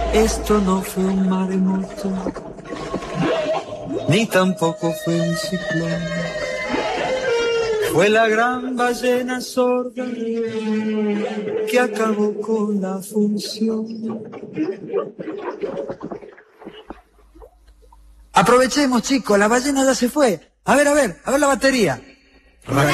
Esto no fue un maremoto, ni tampoco fue un ciclón. Fue la gran ballena sorda que acabó con la función. Aprovechemos, chicos, la ballena ya se fue. A ver la batería.